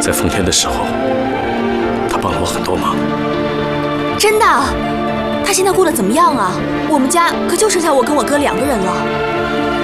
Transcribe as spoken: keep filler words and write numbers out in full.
在奉天的时候，他帮了我很多忙。 真的？他现在过得怎么样啊？我们家可就剩下我跟我哥两个人了。